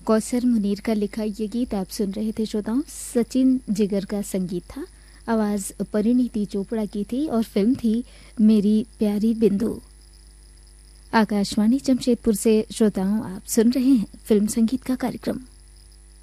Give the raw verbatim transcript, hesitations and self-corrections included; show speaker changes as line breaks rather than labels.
कौसर मुनीर का लिखा ये गीत आप सुन रहे थे श्रोताओं। सचिन जिगर का संगीत था, आवाज़ परिणीति चोपड़ा की थी और फिल्म थी मेरी प्यारी बिंदु। आकाशवाणी जमशेदपुर से श्रोताओं आप सुन रहे हैं फिल्म संगीत का कार्यक्रम।